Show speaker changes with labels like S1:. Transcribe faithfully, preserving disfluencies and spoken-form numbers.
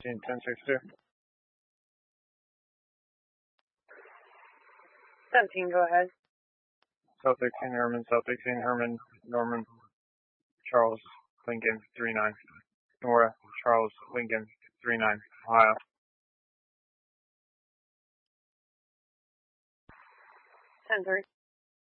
S1: fifteen ten six two.
S2: seventeen, go ahead.
S1: South thirteen Herman, South thirteen Herman, Norman, Charles, Lincoln, three nine. Nora, Charles, Lincoln, three nine, Ohio.
S2: ten three.